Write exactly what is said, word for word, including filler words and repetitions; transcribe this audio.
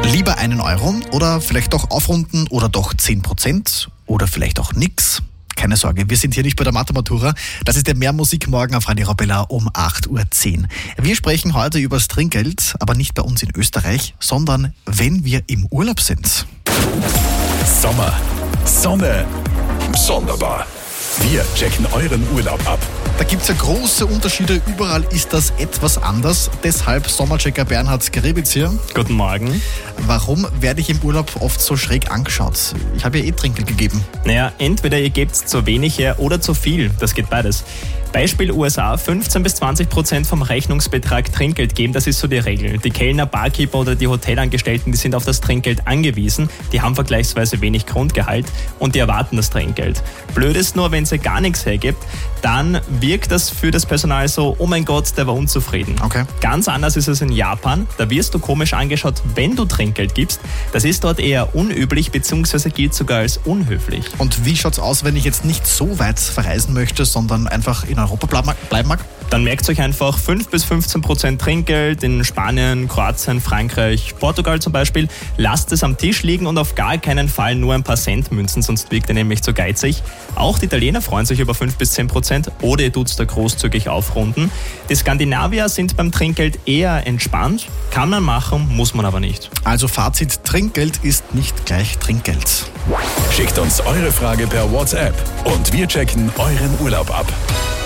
Lieber einen Euro oder vielleicht doch aufrunden oder doch zehn Prozent oder vielleicht auch nix? Keine Sorge, wir sind hier nicht bei der Mathe-Matura. Das ist der Mehr Musik morgen auf Radio Arabella um acht Uhr zehn. Wir sprechen heute über das Trinkgeld, aber nicht bei uns in Österreich, sondern wenn wir im Urlaub sind. Sommer, Sonne, sonderbar. Wir checken euren Urlaub ab. Da gibt es ja große Unterschiede, überall ist das etwas anders. Deshalb Sommerchecker Bernhard Gerebitz hier. Guten Morgen. Warum werde ich im Urlaub oft so schräg angeschaut? Ich habe ja eh Trinkgeld gegeben. Naja, entweder ihr gebt zu wenig her oder zu viel. Das geht beides. Beispiel U S A, fünfzehn bis zwanzig Prozent vom Rechnungsbetrag Trinkgeld geben, das ist so die Regel. Die Kellner, Barkeeper oder die Hotelangestellten, die sind auf das Trinkgeld angewiesen, die haben vergleichsweise wenig Grundgehalt und die erwarten das Trinkgeld. Blöd ist nur, wenn sie gar nichts hergibt, dann wirkt das für das Personal so, oh mein Gott, der war unzufrieden. Okay. Ganz anders ist es in Japan, da wirst du komisch angeschaut, wenn du Trinkgeld gibst. Das ist dort eher unüblich bzw. gilt sogar als unhöflich. Und wie schaut's aus, wenn ich jetzt nicht so weit verreisen möchte, sondern einfach in Europa bleiben mag? Dann merkt euch einfach fünf bis fünfzehn Prozent Trinkgeld in Spanien, Kroatien, Frankreich, Portugal zum Beispiel. Lasst es am Tisch liegen und auf gar keinen Fall nur ein paar Centmünzen, sonst wirkt ihr nämlich zu geizig. Auch die Italiener freuen sich über fünf bis zehn Prozent oder ihr tut's da großzügig aufrunden. Die Skandinavier sind beim Trinkgeld eher entspannt. Kann man machen, muss man aber nicht. Also Fazit, Trinkgeld ist nicht gleich Trinkgeld. Schickt uns eure Frage per WhatsApp und wir checken euren Urlaub ab.